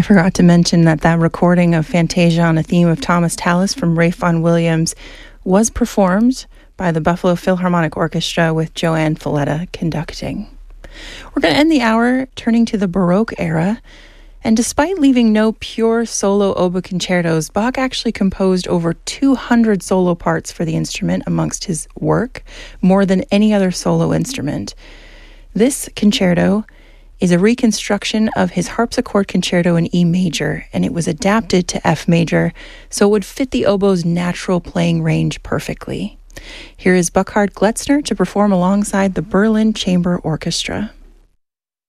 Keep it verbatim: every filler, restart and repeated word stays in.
I forgot to mention that that recording of Fantasia on a theme of Thomas Tallis from Ralph Vaughan Williams was performed by the Buffalo Philharmonic Orchestra with Joanne Falletta conducting. We're going to end the hour turning to the Baroque era. And despite leaving no pure solo oboe concertos, Bach actually composed over two hundred solo parts for the instrument amongst his work, more than any other solo instrument. This concerto is a reconstruction of his harpsichord concerto in E major, and it was adapted to F major, so it would fit the oboe's natural playing range perfectly. Here is Burkhard Gletzner to perform alongside the Berlin Chamber Orchestra.